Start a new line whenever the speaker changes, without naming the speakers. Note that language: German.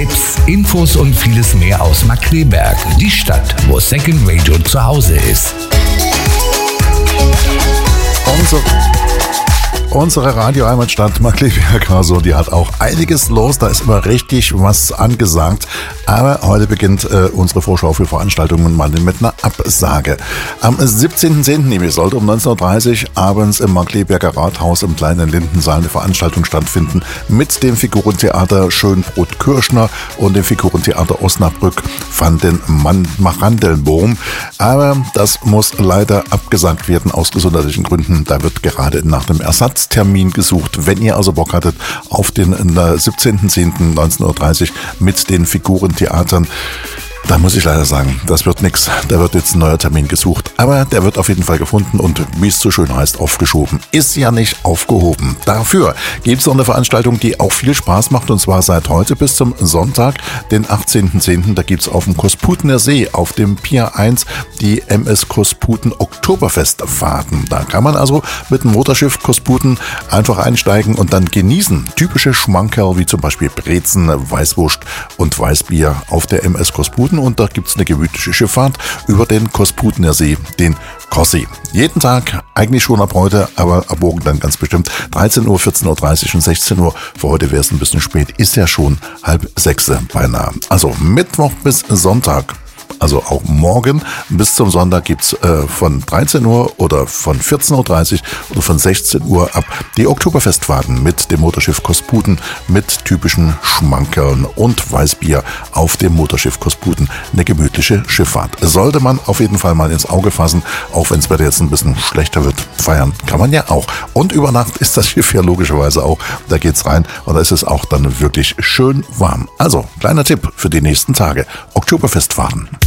Tipps, Infos und vieles mehr aus Markkleeberg, die Stadt, wo Second Radio zu Hause ist.
Unsere Radio-Heimatstadt Markkleeberg, also die hat auch einiges los, da ist immer richtig was angesagt. Aber heute beginnt unsere Vorschau für Veranstaltungen mal mit einer Absage. Am 17.10. nämlich sollte um 19.30 Uhr abends im Markkleeberger Rathaus im kleinen Lindensaal eine Veranstaltung stattfinden mit dem Figurentheater Schönbrot-Kirschner und dem Figurentheater Osnabrück van den Machandelboom. Aber das muss leider abgesagt werden aus gesundheitlichen Gründen. Da wird gerade nach dem Ersatztermin gesucht. Wenn ihr also Bock hattet auf den 17.10.19.30 Uhr mit den Figurentheatern, da muss ich leider sagen, das wird nix. Da wird jetzt ein neuer Termin gesucht. Aber der wird auf jeden Fall gefunden und, wie es so schön heißt, aufgeschoben. Ist ja nicht aufgehoben. Dafür gibt es noch eine Veranstaltung, die auch viel Spaß macht, und zwar seit heute bis zum Sonntag, den 18.10. Da gibt es auf dem Kosputener See, auf dem Pier 1, die MS Kosputen Oktoberfestfahrten. Da kann man also mit dem Motorschiff Kosputen einfach einsteigen und dann genießen. Typische Schmankerl wie zum Beispiel Brezen, Weißwurst und Weißbier auf der MS Kosputen. Und da gibt es eine gemütliche Schifffahrt über den Kosputener See, den Kossi. Jeden Tag, eigentlich schon ab heute, aber ab morgen dann ganz bestimmt. 13 Uhr, 14.30 Uhr und 16 Uhr. Für heute wäre es ein bisschen spät, ist ja schon 5:30 beinahe. Also Mittwoch bis Sonntag. Also auch morgen bis zum Sonntag gibt's von 13 Uhr oder von 14.30 Uhr oder von 16 Uhr ab die Oktoberfestfahrten mit dem Motorschiff Kosputen mit typischen Schmankerln und Weißbier auf dem Motorschiff Kosputen. Eine gemütliche Schifffahrt. Sollte man auf jeden Fall mal ins Auge fassen, auch wenn das Wetter jetzt ein bisschen schlechter wird. Feiern kann man ja auch. Und über Nacht ist das Schiff ja logischerweise auch. Da geht's rein und da ist es auch dann wirklich schön warm. Also, kleiner Tipp für die nächsten Tage. Oktoberfestfahrten.